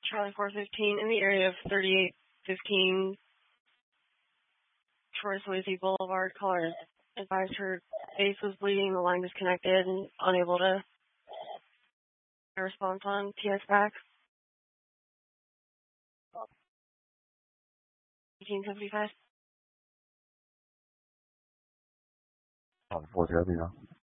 Charlie 415 in the area of 3815 Troy Swayze Boulevard. Caller advised her face was bleeding, the line disconnected, and unable to get a response on TX back. 1875. 4 Chevy now.